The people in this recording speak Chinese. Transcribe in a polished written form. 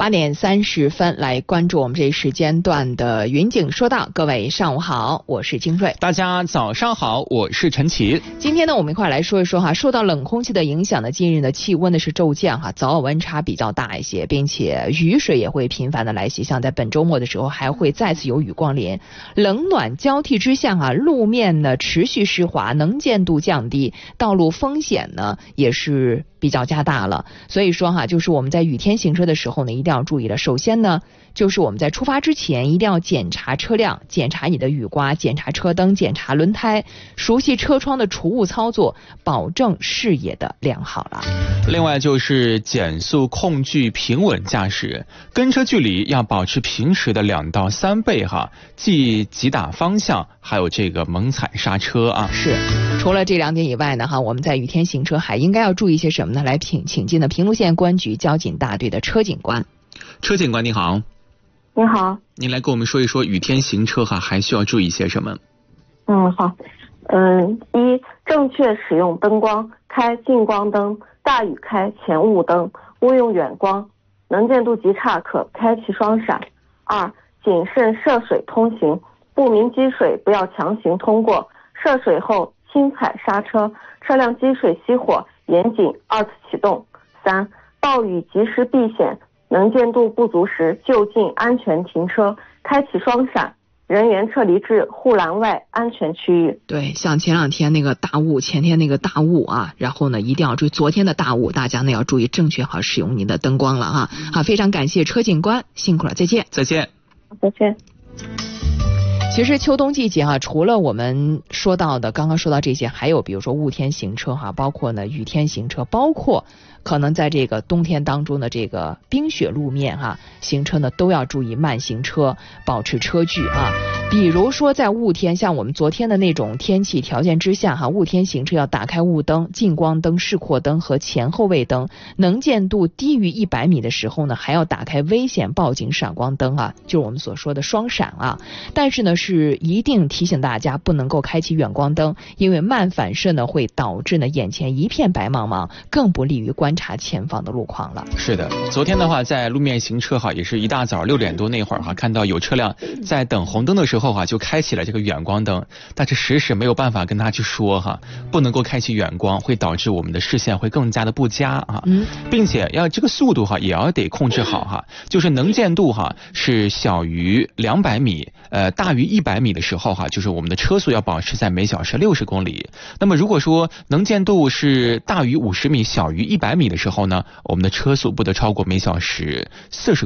8点30分，来关注我们这一时间段的云景说道。各位上午好，我是金瑞。 大家早上好，我是陈奇。 今天呢，我们一块来说一说受到冷空气的影响呢，近日的气温呢是骤降早晚温差比较大一些，并且雨水也会频繁的来袭，像在本周末的时候还会再次有雨光临。冷暖交替之下路面呢持续湿滑，能见度降低，道路风险呢也是比较加大了。所以说就是我们在雨天行车的时候呢，一定要注意了。首先呢，就是我们在出发之前一定要检查车辆，检查你的雨刮，检查车灯，检查轮胎，熟悉车窗的除雾操作，保证视野的良好了。 另外就是减速控具平稳驾驶，跟车距离要保持平时的2到3倍既急打方向，还有这个猛踩刹车是，除了这2点以外呢我们在雨天行车还应该要注意些什么呢？来请进的平陆县公安局交警大队的车警官。 车警官你好。 你好， 您来跟我们说一说雨天行车还需要注意些什么？ 好，一，正确使用灯光，开近光灯，大雨开前雾灯，勿用远光，能见度极差可开启双闪。2，谨慎涉水通行，不明积水不要强行通过，涉水后轻踩刹车，车辆积水熄火严谨2次启动。3，暴雨及时避险，能见度不足时就近安全停车，开启双闪，人员撤离至护栏外安全区域。 对，像前2天那个大雾，前天那个大雾然后呢一定要注意昨天的大雾，大家呢要注意正确使用您的灯光了好，非常感谢车警官，辛苦了，再见。 再见。 再见。 其实秋冬季节除了我们刚刚说到这些，还有比如说雾天行车包括呢雨天行车，包括可能在这个冬天当中的这个冰雪路面行车呢都要注意慢行车，保持车距比如说在雾天，像我们昨天的那种天气条件之下雾天行车要打开雾灯、近光灯、示廓灯和前后位灯，能见度低于100米的时候呢还要打开危险报警闪光灯就是我们所说的双闪但是呢是一定提醒大家不能够开启远光灯，因为慢反射呢会导致呢眼前一片白茫茫，更不利于观察前方的路况了。 是的，昨天的话在路面行车也是一大早6点多那会儿看到有车辆在等红灯的时候就开启了这个远光灯，但是时时没有办法跟他去说不能够开启远光，会导致我们的视线会更加的不佳并且要这个速度也要得控制好就是能见度是小于200米大于100米的时候就是我们的车速要保持在每小时60公里。那么如果说能见度是大于50米小于100米的时候呢，我们的车速不得超过每小时40